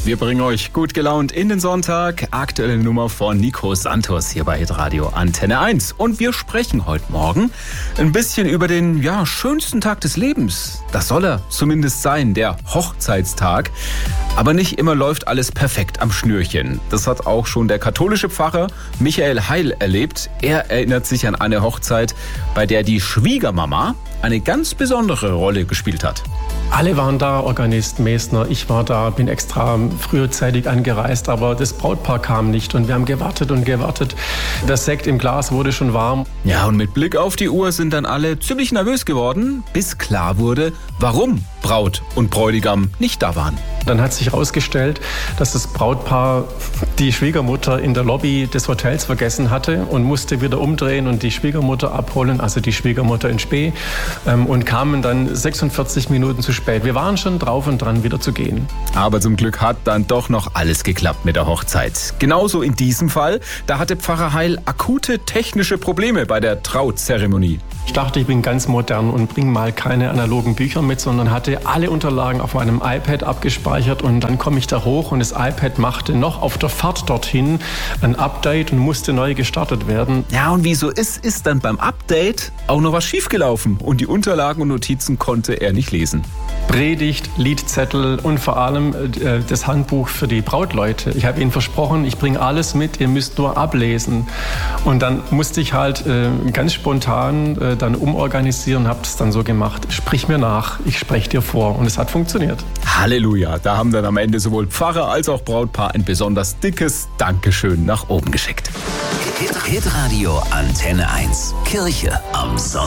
Wir bringen euch gut gelaunt in den Sonntag. Aktuelle Nummer von Nico Santos hier bei Hitradio Antenne 1. Und wir sprechen heute Morgen ein bisschen über den schönsten Tag des Lebens. Das soll er zumindest sein, der Hochzeitstag. Aber nicht immer läuft alles perfekt am Schnürchen. Das hat auch schon der katholische Pfarrer Michael Heil erlebt. Er erinnert sich an eine Hochzeit, bei der die Schwiegermama eine ganz besondere Rolle gespielt hat. Alle waren da, Organist, Mesner, ich war da, bin extra frühzeitig angereist, aber das Brautpaar kam nicht und wir haben gewartet und gewartet. Das Sekt im Glas wurde schon warm. Ja, und mit Blick auf die Uhr sind dann alle ziemlich nervös geworden, bis klar wurde, warum Braut und Bräutigam nicht da waren. Dann hat sich herausgestellt, dass das Brautpaar die Schwiegermutter in der Lobby des Hotels vergessen hatte und musste wieder umdrehen und die Schwiegermutter abholen, also die Schwiegermutter in Spee, und kamen dann 46 Minuten zu spät. Wir waren schon drauf und dran, wieder zu gehen. Aber zum Glück hat dann doch noch alles geklappt mit der Hochzeit. Genauso in diesem Fall, da hatte Pfarrer Heil akute technische Probleme bei der Trauzeremonie. Ich dachte, ich bin ganz modern und bringe mal keine analogen Bücher mit, sondern hatte alle Unterlagen auf meinem iPad abgespeichert und dann komme ich da hoch und das iPad machte noch auf der Fahrt dorthin ein Update und musste neu gestartet werden. Ja, und wie so ist dann beim Update auch noch was schiefgelaufen und die Unterlagen und Notizen konnte er nicht lesen. Predigt, Liedzettel und vor allem das Handbuch für die Brautleute. Ich habe ihnen versprochen, ich bringe alles mit, ihr müsst nur ablesen. Und dann musste ich halt ganz spontan dann umorganisieren, habe es dann so gemacht. Sprich mir nach, ich spreche dir vor. Und es hat funktioniert. Halleluja, da haben dann am Ende sowohl Pfarrer als auch Brautpaar ein besonders dickes Dankeschön nach oben geschickt. Hitradio Antenne 1. Kirche am Sonntag.